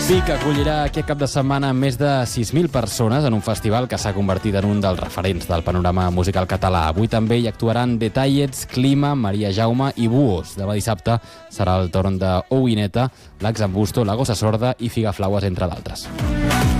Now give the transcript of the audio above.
Vic acollirà aquest cap de setmana més de 6.000 persones en un festival que s'ha convertit en un dels referents del panorama musical català. Avui també hi actuaran Detallets, Clima, Maria Jaume i Buos. Demà dissabte serà el torn de Owineta, l'Axambusto, la Gossa Sorda i Figaflaues, entre d'altres.